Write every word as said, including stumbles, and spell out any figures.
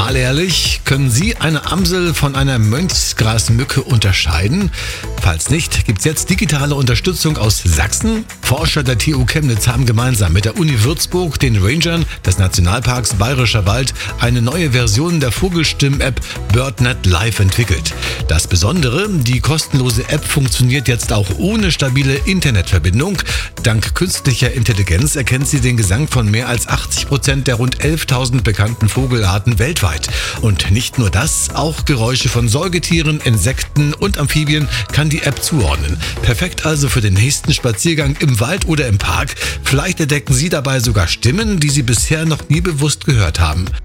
Mal ehrlich, können Sie eine Amsel von einer Mönchsgrasmücke unterscheiden? Falls nicht, gibt's jetzt digitale Unterstützung aus Sachsen. Forscher der T U Chemnitz haben gemeinsam mit der Uni Würzburg, den Rangern des Nationalparks Bayerischer Wald, eine neue Version der Vogelstimmen-App BirdNet Live entwickelt. Das Besondere, die kostenlose App funktioniert jetzt auch ohne stabile Internetverbindung. Dank künstlicher Intelligenz erkennt sie den Gesang von mehr als achtzig Prozent der rund elftausend bekannten Vogelarten weltweit. Und nicht nur das, auch Geräusche von Säugetieren, Insekten und Amphibien kann die App zuordnen. Perfekt also für den nächsten Spaziergang im Wald oder im Park. Vielleicht entdecken Sie dabei sogar Stimmen, die Sie bisher noch nie bewusst gehört haben.